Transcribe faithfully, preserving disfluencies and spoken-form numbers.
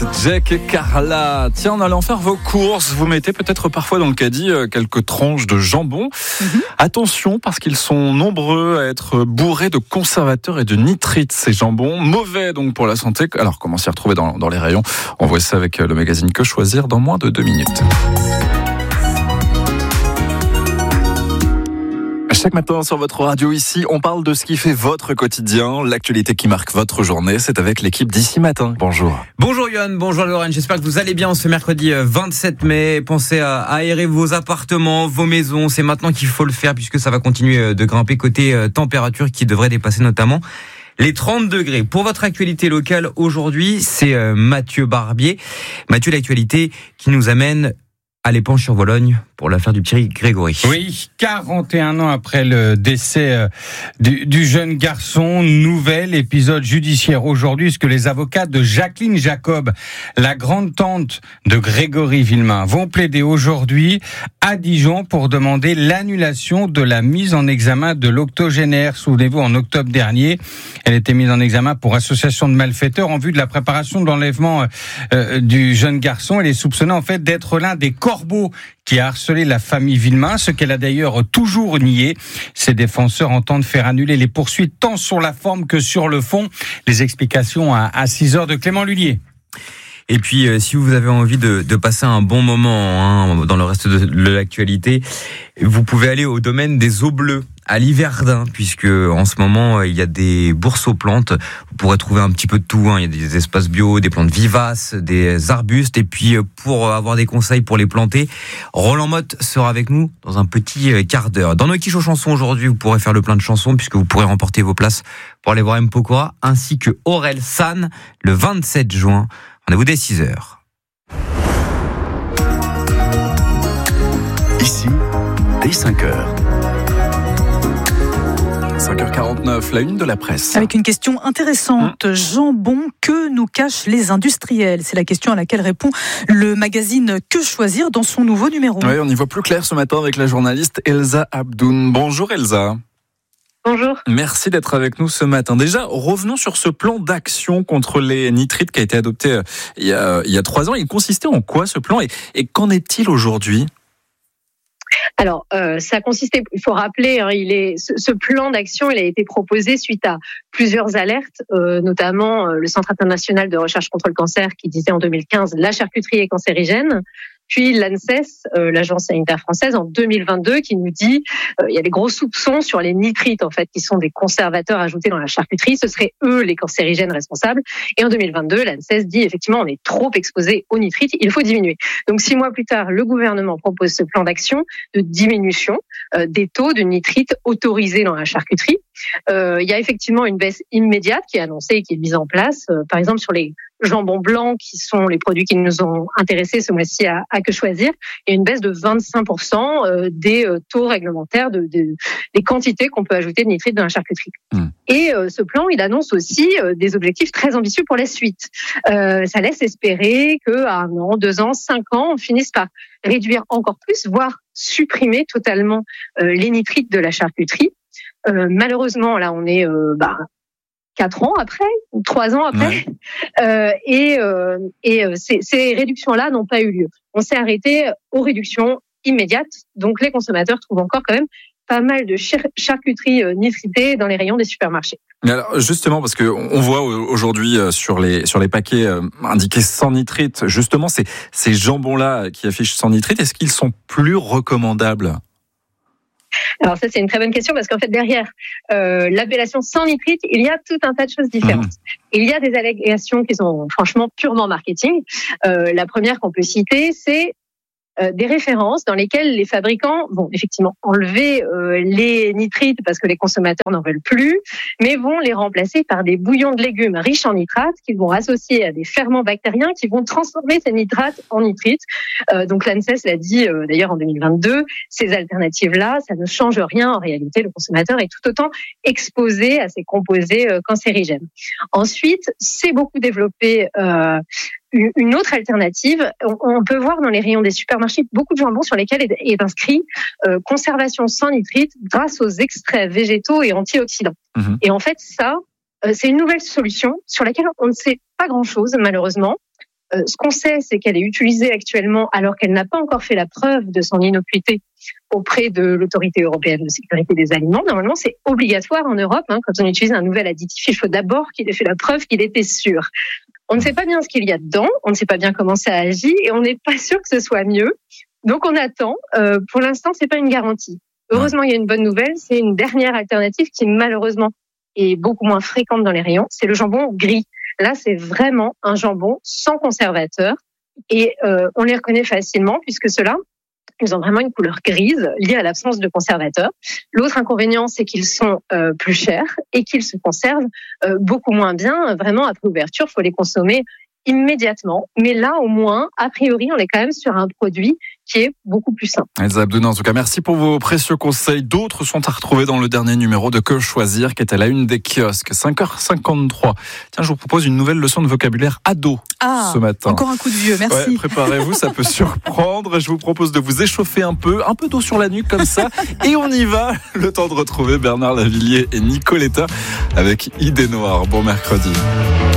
Jack et Carla, tiens, en allant faire vos courses, vous mettez peut-être parfois dans le caddie quelques tranches de jambon. Mm-hmm. Attention, parce qu'ils sont nombreux à être bourrés de conservateurs et de nitrites, ces jambons. Mauvais donc pour la santé. Alors, comment s'y retrouver dans, dans les rayons ? On voit ça avec le magazine Que Choisir dans moins de deux minutes. Chaque matin sur votre radio ici, on parle de ce qui fait votre quotidien, l'actualité qui marque votre journée. C'est avec l'équipe d'Ici Matin. Bonjour. Bonjour Yohan, bonjour Lorraine. J'espère que vous allez bien ce mercredi vingt-sept mai. Pensez à aérer vos appartements, vos maisons. C'est maintenant qu'il faut le faire puisque ça va continuer de grimper côté température qui devrait dépasser notamment les trente degrés. Pour votre actualité locale aujourd'hui, c'est Mathieu Barbier. Mathieu, l'actualité qui nous amène à l'Épanche-sur-Vologne pour l'affaire du petit Grégory. Oui, quarante et un ans après le décès euh, du, du jeune garçon, nouvel épisode judiciaire aujourd'hui, ce que les avocats de Jacqueline Jacob, la grande-tante de Grégory Villemain, vont plaider aujourd'hui à Dijon pour demander l'annulation de la mise en examen de l'octogénaire. Souvenez-vous, en octobre dernier, elle était mise en examen pour association de malfaiteurs en vue de la préparation de l'enlèvement euh, du jeune garçon. Elle est soupçonnée en fait d'être l'un des corbeaux qui a harcelé la famille Villemain, ce qu'elle a d'ailleurs toujours nié. Ses défenseurs entendent faire annuler les poursuites tant sur la forme que sur le fond. Les explications à, à six heures de Clément Lullier. Et puis, euh, si vous avez envie de, de passer un bon moment hein, dans le reste de, de l'actualité, vous pouvez aller au domaine des eaux bleues à Liverdun, puisque en ce moment il y a des bourses aux plantes. Vous pourrez trouver un petit peu de tout. Hein. Il y a des espaces bio, des plantes vivaces, des arbustes. Et puis pour avoir des conseils pour les planter, Roland Motte sera avec nous dans un petit quart d'heure. Dans nos quiches aux chansons aujourd'hui, vous pourrez faire le plein de chansons puisque vous pourrez remporter vos places pour aller voir M. Pokora ainsi que Aurel San le vingt-sept juin. Rendez-vous dès six heures. Ici, dès cinq heures. cinq heures quarante-neuf, la une de la presse. Avec une question intéressante. Mmh. Jambon, que nous cachent les industriels ? C'est la question à laquelle répond le magazine Que Choisir dans son nouveau numéro. Oui, on y voit plus clair ce matin avec la journaliste Elsa Abdoun. Bonjour Elsa. Bonjour. Merci d'être avec nous ce matin. Déjà, revenons sur ce plan d'action contre les nitrites qui a été adopté il y a, il y a trois ans. Il consistait en quoi ce plan et, et qu'en est-il aujourd'hui ? Alors, euh, ça consistait, il faut rappeler, hein, il est, ce, ce plan d'action, il a été proposé suite à plusieurs alertes, euh, notamment euh, le Centre international de recherche contre le cancer qui disait en deux mille quinze la charcuterie est cancérigène. Puis l'ANSES, euh, l'agence sanitaire française, en deux mille vingt-deux, qui nous dit euh, il y a des gros soupçons sur les nitrites, en fait, qui sont des conservateurs ajoutés dans la charcuterie. Ce seraient eux les cancérigènes responsables. Et en deux mille vingt-deux, l'ANSES dit effectivement on est trop exposé aux nitrites, il faut diminuer. Donc six mois plus tard, le gouvernement propose ce plan d'action de diminution euh, des taux de nitrites autorisés dans la charcuterie. Euh, il y a effectivement une baisse immédiate qui est annoncée et qui est mise en place, euh, par exemple sur les jambons blancs qui sont les produits qui nous ont intéressés ce mois-ci à, à Que Choisir. Il y a une baisse de vingt-cinq pour cent des taux réglementaires de, de des quantités qu'on peut ajouter de nitrites dans la charcuterie. Mmh. Et euh, ce plan, il annonce aussi euh, des objectifs très ambitieux pour la suite. Euh, ça laisse espérer qu'à un an, deux ans, cinq ans, on finisse par réduire encore plus, voire supprimer totalement euh, les nitrites de la charcuterie. Euh, malheureusement, là, on est euh, bah, quatre ans après, ou trois ans après, ouais. euh, et, euh, et euh, ces, ces réductions-là n'ont pas eu lieu. On s'est arrêté aux réductions immédiates, donc les consommateurs trouvent encore quand même pas mal de charcuterie nitritée dans les rayons des supermarchés. Mais alors justement, parce que on voit aujourd'hui sur les sur les paquets indiqués sans nitrite, justement ces ces jambons-là qui affichent sans nitrite, est-ce qu'ils sont plus recommandables ? Alors ça, c'est une très bonne question parce qu'en fait, derrière euh, l'appellation sans nitrite, il y a tout un tas de choses différentes. Mmh. Il y a des allégations qui sont franchement purement marketing. Euh, la première qu'on peut citer, c'est euh, des références dans lesquelles les fabricants vont effectivement enlever euh, les nitrites parce que les consommateurs n'en veulent plus, mais vont les remplacer par des bouillons de légumes riches en nitrates qu'ils vont associer à des ferments bactériens qui vont transformer ces nitrates en nitrites. Euh, donc l'ANSES l'a dit euh, d'ailleurs en deux mille vingt-deux, ces alternatives-là, ça ne change rien. En réalité, le consommateur est tout autant exposé à ces composés euh, cancérigènes. Ensuite, c'est beaucoup développé euh, une autre alternative. On peut voir dans les rayons des supermarchés beaucoup de jambons sur lesquels est inscrit euh, conservation sans nitrite grâce aux extraits végétaux et antioxydants. Mmh. Et en fait, ça, euh, c'est une nouvelle solution sur laquelle on ne sait pas grand-chose, malheureusement. Euh, ce qu'on sait, c'est qu'elle est utilisée actuellement alors qu'elle n'a pas encore fait la preuve de son innocuité auprès de l'autorité européenne de sécurité des aliments. Normalement, c'est obligatoire en Europe. Hein, quand on utilise un nouvel additif, il faut d'abord qu'il ait fait la preuve qu'il était sûr. On ne sait pas bien ce qu'il y a dedans, on ne sait pas bien comment ça agit et on n'est pas sûr que ce soit mieux. Donc on attend. Euh, pour l'instant, c'est pas une garantie. Heureusement, il y a une bonne nouvelle. C'est une dernière alternative qui malheureusement est beaucoup moins fréquente dans les rayons. C'est le jambon gris. Là, c'est vraiment un jambon sans conservateur et euh, on les reconnaît facilement puisque ceux-là, ils ont vraiment une couleur grise liée à l'absence de conservateur. L'autre inconvénient, c'est qu'ils sont euh, plus chers et qu'ils se conservent euh, beaucoup moins bien. Vraiment, après ouverture, il faut les consommer immédiatement. Mais là, au moins, a priori, on est quand même sur un produit qui est beaucoup plus sain. Elsa Abdounen, en tout cas, merci pour vos précieux conseils. D'autres sont à retrouver dans le dernier numéro de Que choisir, qui est à la une des kiosques. cinq heures cinquante-trois. Tiens, je vous propose une nouvelle leçon de vocabulaire ado ah, ce matin. Encore un coup de vieux, merci. Ouais, préparez-vous, ça peut surprendre. Je vous propose de vous échauffer un peu, un peu d'eau sur la nuque comme ça. Et on y va. Le temps de retrouver Bernard Lavillier et Nicoletta avec Idée Noire. Bon mercredi.